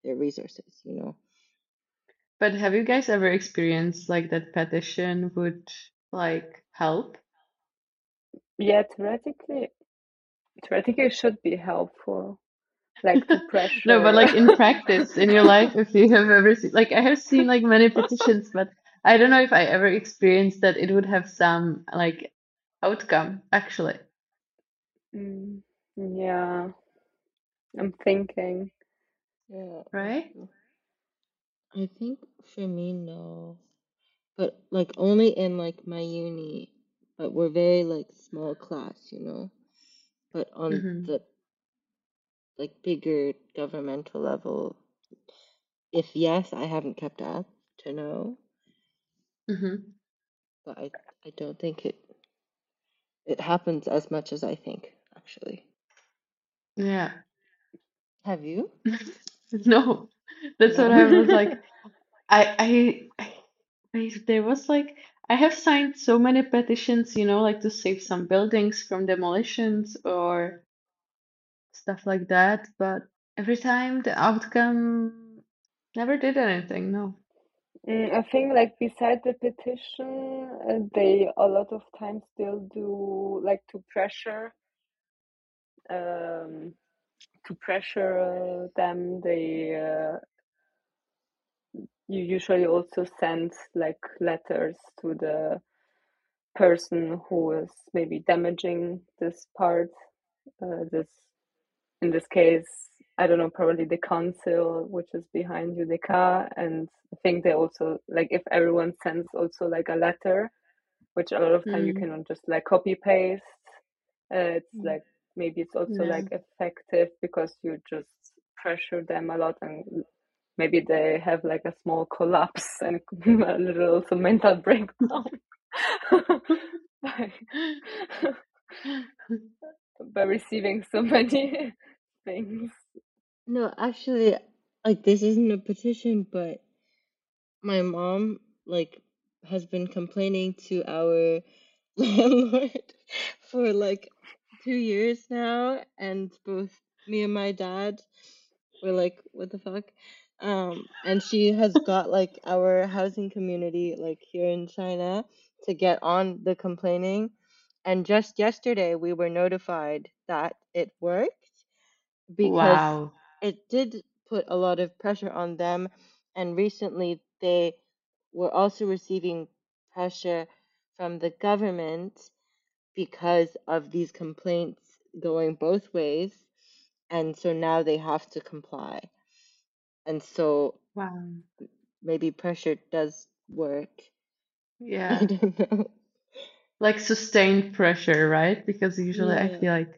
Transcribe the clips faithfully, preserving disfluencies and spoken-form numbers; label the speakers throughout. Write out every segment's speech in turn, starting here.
Speaker 1: their resources, you know.
Speaker 2: But have you guys ever experienced like that petition would like help?
Speaker 3: Yeah, theoretically, theoretically it should be helpful, like to
Speaker 2: No, but
Speaker 3: pressure.
Speaker 2: like in practice, in your life, if you have ever seen, like I have seen like many petitions, but I don't know if I ever experienced that it would have some like outcome actually,
Speaker 3: Mm, yeah, I'm thinking.
Speaker 1: Yeah, me
Speaker 2: right?
Speaker 1: too. I think for me, no. But like only in like my uni, but we're very like small class, you know. But on
Speaker 2: Mm-hmm.
Speaker 1: the like bigger governmental level, if yes, I haven't kept up to know,
Speaker 2: Mm-hmm.
Speaker 1: but I I don't think it it happens as much as I think, actually.
Speaker 2: Yeah.
Speaker 1: Have you?
Speaker 2: No, that's what I was
Speaker 1: No.
Speaker 2: like. I, I, I, I- there was like, I have signed so many petitions, you know, like to save some buildings from demolitions or stuff like that. But every time the outcome never did anything. No.
Speaker 3: Mm, I think like beside the petition, uh, they a lot of times still do like to pressure, um, to pressure uh, them. They uh, you usually also send like letters to the person who is maybe damaging this part, uh, this in this case, I don't know, probably the council which is behind U D K. And I think they also like if everyone sends also like a letter, which a lot of time you
Speaker 2: Mm,
Speaker 3: cannot just like copy paste. Uh, it's
Speaker 1: Mm.
Speaker 3: like maybe it's also
Speaker 2: yeah.
Speaker 3: like effective because you just pressure them a lot and maybe they have like a small collapse and a little also mental breakdown by, by receiving so many things.
Speaker 1: No, actually, like this isn't a petition, but my mom like has been complaining to our landlord for like two years now, and both me and my dad were like, "What the fuck?" Um, and she has got like our housing community like here in China to get on the complaining, and just yesterday we were notified that it worked because
Speaker 2: Wow.
Speaker 1: it did put a lot of pressure on them. And recently, they were also receiving pressure from the government because of these complaints going both ways. And so now they have to comply. And so
Speaker 2: Wow.
Speaker 1: maybe pressure does work. I
Speaker 2: Yeah.
Speaker 1: don't know.
Speaker 2: Like sustained pressure, right? Because usually I
Speaker 1: Yeah,
Speaker 2: feel like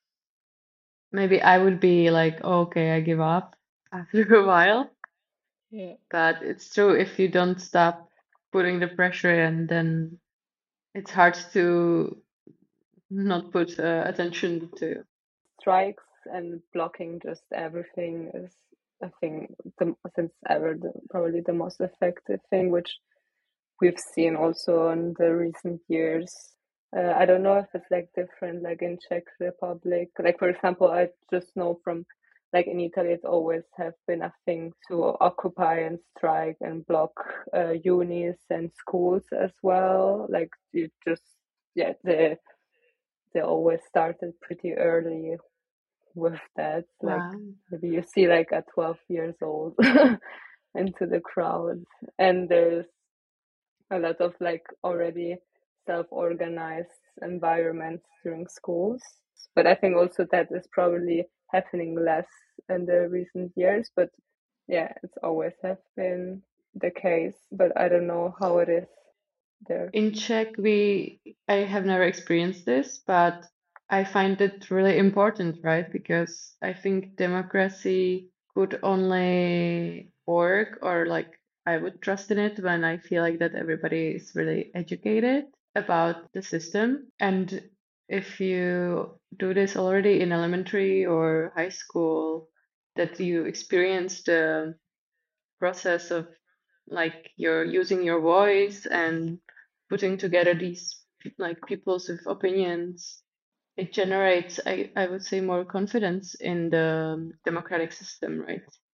Speaker 2: maybe I would be like, "Oh, okay, I give up after a while."
Speaker 1: yeah.
Speaker 2: But it's true if you don't stop putting the pressure in, then it's hard to not put uh, attention to.
Speaker 3: Strikes and blocking just everything is, I think, the, since ever the, probably the most effective thing, which we've seen also in the recent years. Uh, I don't know if it's like different, like in Czech Republic. Like for example, I just know from, like in Italy, it's always have been a thing to occupy and strike and block uh, unis and schools as well. Like you just, yeah, they they always started pretty early with that. Like
Speaker 2: Wow.
Speaker 3: maybe you see like at twelve years old into the crowd, and there's a lot of like already self-organized environments during schools. But I think also that is probably happening less in the recent years. But yeah, it's always have been the case. But I don't know how it is there.
Speaker 2: In Czech, we I have never experienced this, but I find it really important, right? Because I think democracy could only work or like I would trust in it when I feel like that everybody is really educated about the system. And if you do this already in elementary or high school, that you experience the process of like you're using your voice and putting together these like people's with opinions, it generates, I, I would say, more confidence in the democratic system, right?